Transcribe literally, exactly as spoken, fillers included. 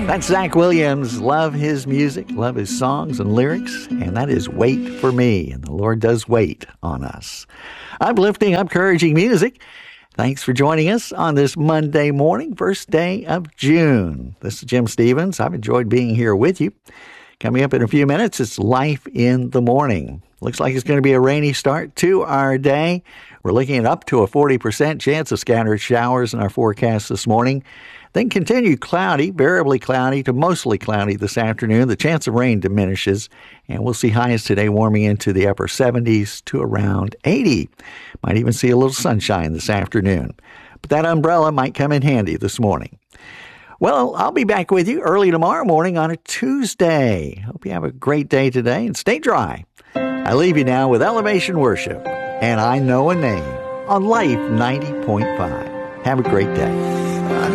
That's Zach Williams. Love his music, love his songs and lyrics, and that is Wait for Me, and the Lord does wait on us. Uplifting, encouraging music. Thanks for joining us on this Monday morning, first day of June. This is Jim Stevens. I've enjoyed being here with you. Coming up in a few minutes, it's Life in the Morning. Looks like it's going to be a rainy start to our day. We're looking at up to a forty percent chance of scattered showers in our forecast this morning. Then continue cloudy, variably cloudy to mostly cloudy this afternoon. The chance of rain diminishes, and we'll see highs today warming into the upper seventies to around eighty. Might even see a little sunshine this afternoon. But that umbrella might come in handy this morning. Well, I'll be back with you early tomorrow morning on a Tuesday. Hope you have a great day today and stay dry. I leave you now with Elevation Worship and I Know a Name on Life ninety point five. Have a great day.